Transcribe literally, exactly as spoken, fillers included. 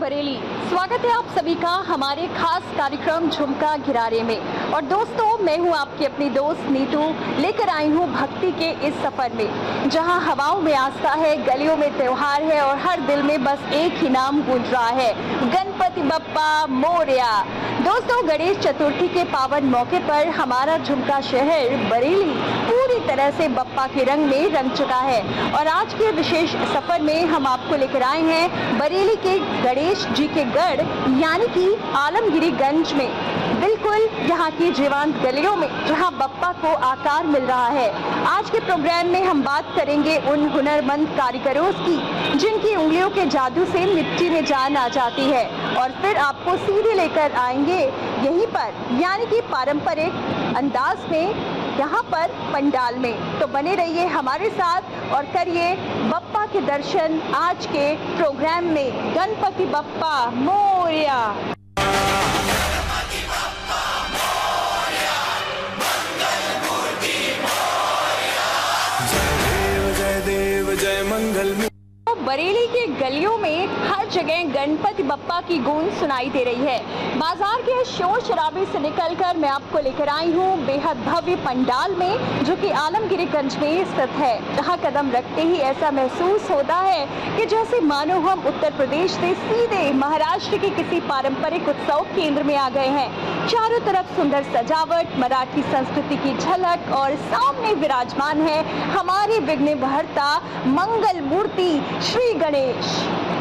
बरेली। स्वागत है आप सभी का हमारे खास कार्यक्रम झुमका गिरारे में। और दोस्तों, मैं हूं आपकी अपनी दोस्त नीतू, लेकर आई हूं भक्ति के इस सफर में, जहां हवाओं में आस्था है, गलियों में त्योहार है और हर दिल में बस एक ही नाम गूंज रहा है, गणपति बप्पा मोरया। दोस्तों, गणेश चतुर्थी के पावन मौके पर हमारा झुमका शहर बरेली पूरी तरह से बप्पा के रंग में रंग चुका है। और आज के विशेष सफर में हम आपको लेकर आए हैं बरेली के गणेश जी के गढ़ यानी कि आलमगिरीगंज में, बिल्कुल यहाँ की जीवंत गलियों में, जहाँ बप्पा को आकार मिल रहा है। आज के प्रोग्राम में हम बात करेंगे उन हुनरमंद कारीगरों की, जिनकी उंगलियों के जादू से मिट्टी में जान आ जाती है, और फिर आपको सीधे लेकर आएंगे यहीं पर यानी कि पारंपरिक अंदाज में, यहाँ पर पंडाल में। तो बने रहिए हमारे साथ और करिए बप्पा के दर्शन आज के प्रोग्राम में। गणपति बप्पा मोरया। बरेली के गलियों में हर जगह गणपति बप्पा की गूंज सुनाई दे रही है। बाजार के शोर शराबे से निकलकर मैं आपको लेकर आई हूँ बेहद भव्य पंडाल में, जो कि आलमगिरीगंज में स्थित है, जहाँ कदम रखते ही ऐसा महसूस होता है कि जैसे मानो हम उत्तर प्रदेश से सीधे महाराष्ट्र के किसी पारंपरिक उत्सव केंद्र में आ गए हैं। चारों तरफ सुंदर सजावट, मराठी संस्कृति की झलक, और सामने विराजमान है हमारी विघ्न हरता मंगल मूर्ति श्री गणेश।